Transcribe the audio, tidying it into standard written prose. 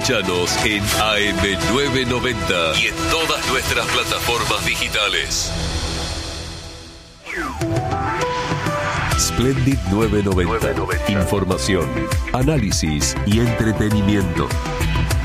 Escúchanos en AM990 y en todas nuestras plataformas digitales. Splendid 990. Información, análisis y entretenimiento.